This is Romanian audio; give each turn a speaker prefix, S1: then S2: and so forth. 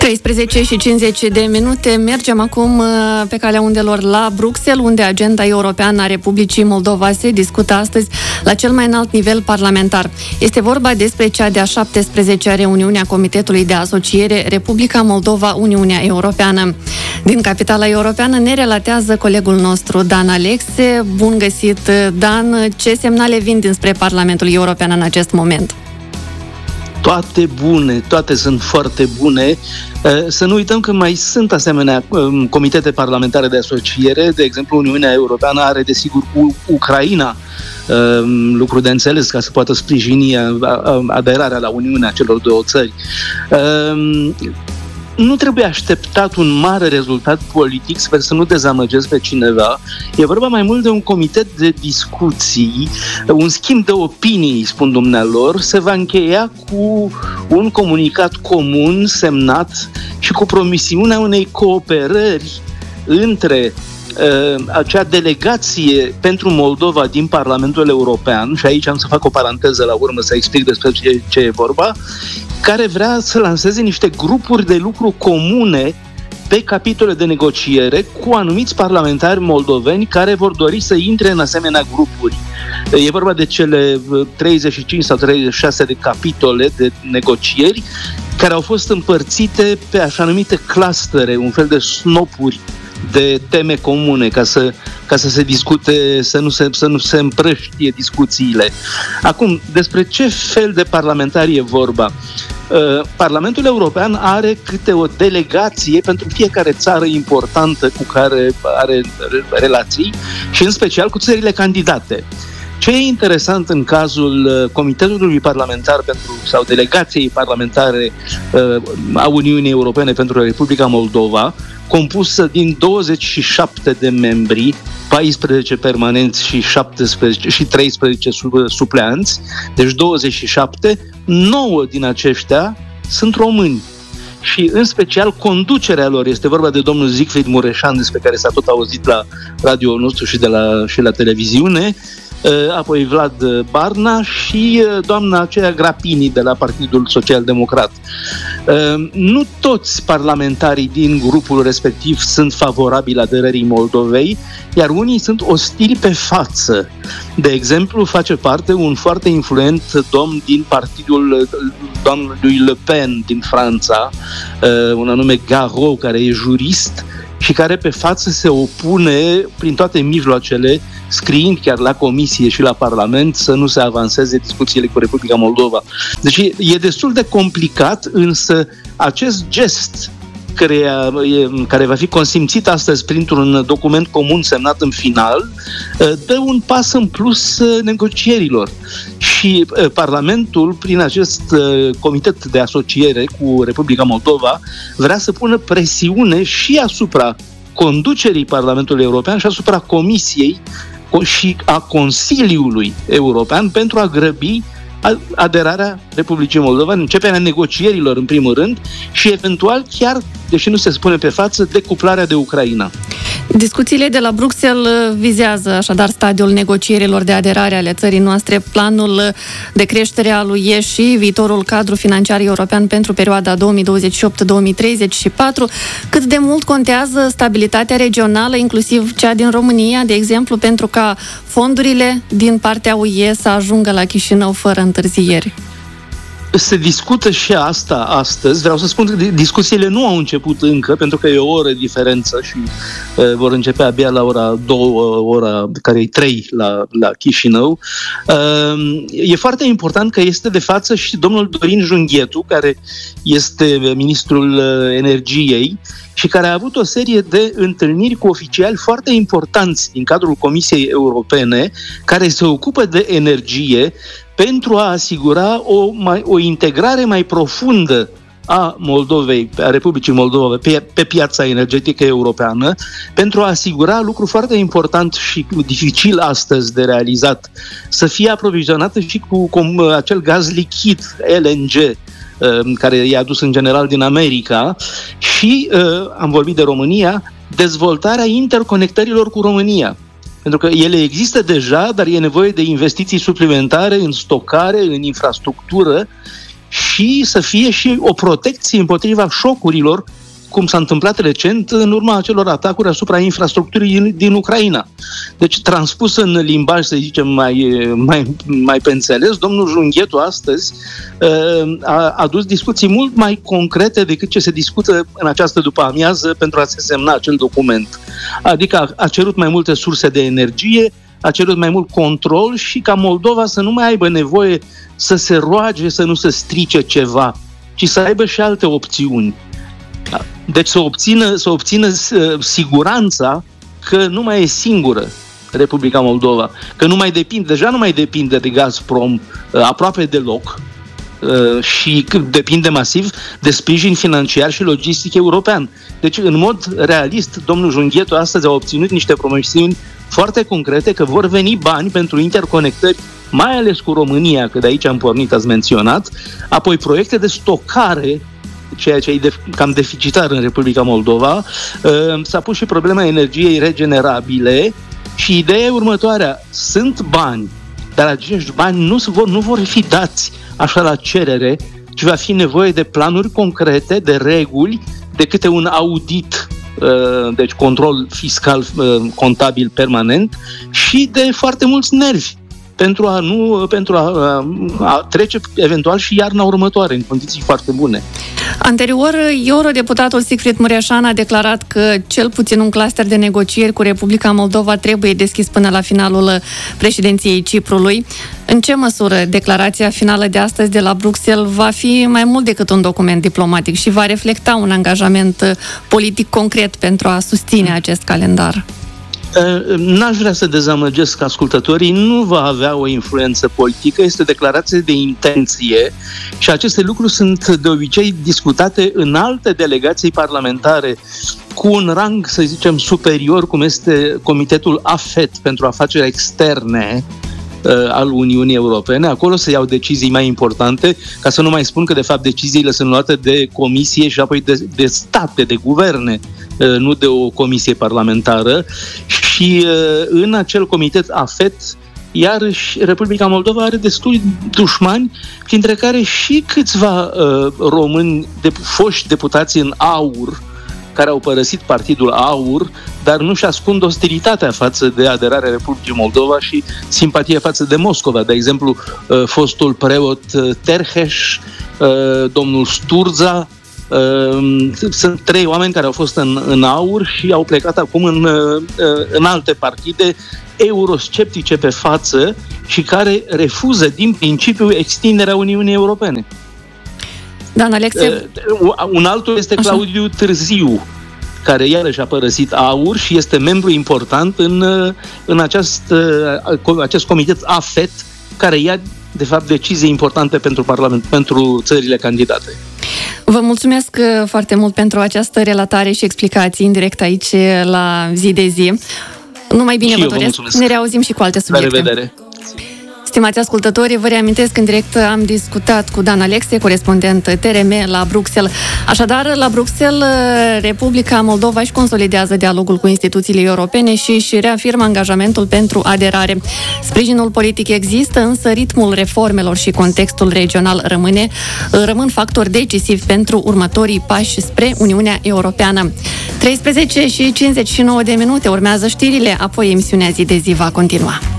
S1: 13:50 mergem acum pe calea undelor la Bruxelles, unde agenda europeană a Republicii Moldova se discută astăzi la cel mai înalt nivel parlamentar. Este vorba despre cea de-a 17-a reuniune a Comitetului de Asociere Republica Moldova-Uniunea Europeană. Din capitala europeană ne relatează colegul nostru Dan Alexe. Bun găsit, Dan! Ce semnale vin dinspre Parlamentul European în acest moment?
S2: Toate bune, toate sunt foarte bune. Să nu uităm că mai sunt asemenea comitete parlamentare de asociere. De exemplu, Uniunea Europeană are, desigur, cu Ucraina lucru de înțeles ca să poată sprijini aderarea la Uniunea celor două țări. Nu trebuie așteptat un mare rezultat politic, sper să nu dezamăgesc pe cineva. E vorba mai mult de un comitet de discuții, un schimb de opinii, spun dumnealor, se va încheia cu un comunicat comun semnat și cu promisiunea unei cooperări între acea delegație pentru Moldova din Parlamentul European, și aici am să fac o paranteză la urmă să explic despre ce e vorba, care vrea să lanseze niște grupuri de lucru comune pe capitole de negociere cu anumiți parlamentari moldoveni care vor dori să intre în asemenea grupuri. E vorba de cele 35 sau 36 de capitole de negocieri care au fost împărțite pe așa numite clustere, un fel de snopuri de teme comune, ca să se discute, să nu se împrăștie discuțiile. Acum, despre ce fel de parlamentari e vorba? Parlamentul European are câte o delegație pentru fiecare țară importantă cu care are relații și în special cu țările candidate. Ce e interesant în cazul Comitetului Parlamentar sau Delegației Parlamentare a Uniunii Europene pentru Republica Moldova, compusă din 27 de membri, 14 permanenți și 13 supleanți, deci 27, 9 din aceștia sunt români. Și în special conducerea lor, este vorba de domnul Siegfried Mureșan, despre care s-a tot auzit la radio nostru și la televiziune, apoi Vlad Barna și doamna aceea Grapini de la Partidul Social Democrat. Nu toți parlamentarii din grupul respectiv sunt favorabili aderării Moldovei, iar unii sunt ostili pe față. De exemplu, face parte un foarte influent domn din partidul domnului Le Pen din Franța, un anume Garot, care e jurist și care pe față se opune prin toate mijloacele, scriind chiar la Comisie și la Parlament să nu se avanseze discuțiile cu Republica Moldova. Deci e destul de complicat, însă acest gest care va fi consimțit astăzi printr-un document comun semnat în final, dă un pas în plus negocierilor. Și Parlamentul, prin acest comitet de asociere cu Republica Moldova, vrea să pună presiune și asupra conducerii Parlamentului European și asupra Comisiei și a Consiliului European pentru a grăbi aderarea Republicii Moldova, începerea negocierilor în primul rând și eventual chiar, deși nu se spune pe față, decuplarea de Ucraina.
S1: Discuțiile de la Bruxelles vizează așadar stadiul negocierilor de aderare ale țării noastre, planul de creștere al UE și viitorul cadru financiar european pentru perioada 2028-2034. Cât de mult contează stabilitatea regională, inclusiv cea din România, de exemplu, pentru ca fondurile din partea UE să ajungă la Chișinău fără întârzieri?
S2: Se discută și asta astăzi. Vreau să spun că discuțiile nu au început încă, pentru că e o oră diferență și vor începe abia la ora 2, ora care e 3 la Chișinău. E foarte important că este de față și domnul Dorin Junghetu, care este ministrul energiei și care a avut o serie de întâlniri cu oficiali foarte importanți din cadrul Comisiei Europene care se ocupă de energie pentru a asigura o integrare mai profundă a Moldovei, a Republicii Moldova pe piața energetică europeană, pentru a asigura lucru foarte important și dificil astăzi de realizat, să fie aprovizionată și cu acel gaz lichid, LNG, care e adus în general din America și, am vorbit de România, dezvoltarea interconectărilor cu România. Pentru că ele există deja, dar e nevoie de investiții suplimentare în stocare, în infrastructură și să fie și o protecție împotriva șocurilor, cum s-a întâmplat recent în urma acelor atacuri asupra infrastructurii din Ucraina. Deci, transpus în limbaj, să zicem, mai pe înțeles, domnul Junghetu astăzi a adus discuții mult mai concrete decât ce se discută în această după-amiază pentru a se semna acel document. Adică a cerut mai multe surse de energie, a cerut mai mult control și ca Moldova să nu mai aibă nevoie să se roage, să nu se strice ceva, ci să aibă și alte opțiuni. Deci să obțină siguranța că nu mai e singură Republica Moldova, că deja nu mai depinde de Gazprom aproape deloc și depinde masiv de sprijin financiar și logistic european. Deci, în mod realist, domnul Junghetu astăzi a obținut niște promisiuni foarte concrete că vor veni bani pentru interconectări, mai ales cu România, că de aici am pornit, ați menționat, apoi proiecte de stocare, ceea ce e cam deficitar în Republica Moldova. S-a pus și problema energiei regenerabile și ideea e următoarea. Sunt bani, dar acești bani nu vor fi dați așa la cerere, ci va fi nevoie de planuri concrete, de reguli, de câte un audit, deci control fiscal, contabil permanent și de foarte mulți nervi pentru a trece eventual și iarna următoare în condiții foarte bune.
S1: Anterior, eurodeputatul Siegfried Mureșan a declarat că cel puțin un cluster de negocieri cu Republica Moldova trebuie deschis până la finalul președinției Ciprului. În ce măsură declarația finală de astăzi de la Bruxelles va fi mai mult decât un document diplomatic și va reflecta un angajament politic concret pentru a susține acest calendar?
S2: N-aș vrea să dezamăgesc ascultătorii, nu va avea o influență politică, este declarație de intenție și aceste lucruri sunt de obicei discutate în alte delegații parlamentare cu un rang, să zicem, superior, cum este Comitetul AFET pentru afaceri externe al Uniunii Europene. Acolo se iau decizii mai importante, ca să nu mai spun că de fapt deciziile sunt luate de comisie și apoi de state, de guverne, nu de o comisie parlamentară. Și în acel comitet AFET, iarăși, Republica Moldova are destui dușmani, printre care și câțiva români, foști deputați în AUR, care au părăsit partidul AUR, dar nu-și ascund ostilitatea față de aderarea Republicii Moldova și simpatie față de Moscova. De exemplu, fostul preot Terheș, domnul Sturza, sunt 3 oameni care au fost în AUR și au plecat acum în alte partide eurosceptice pe față și care refuză din principiu extinderea Uniunii Europene.
S1: Dan Alexe.
S2: Un altul este Claudiu Târziu, care iarăși a părăsit AUR și este membru important în acest comitet AFET, care ia, de fapt, decizii importante pentru Parlament, pentru țările candidate.
S1: Vă mulțumesc foarte mult pentru această relatare și explicații în direct aici la Zi de Zi. Numai bine vă doresc. Ne reauzim și cu alte subiecte.
S2: La revedere!
S1: Stimați ascultători, vă reamintesc, în direct am discutat cu Dan Alexe, corespondent TRM la Bruxelles. Așadar, la Bruxelles, Republica Moldova își consolidează dialogul cu instituțiile europene și își reafirmă angajamentul pentru aderare. Sprijinul politic există, însă ritmul reformelor și contextul regional rămân factori decisivi pentru următorii pași spre Uniunea Europeană. 13:59 urmează știrile, apoi emisiunea Zi de Zi va continua.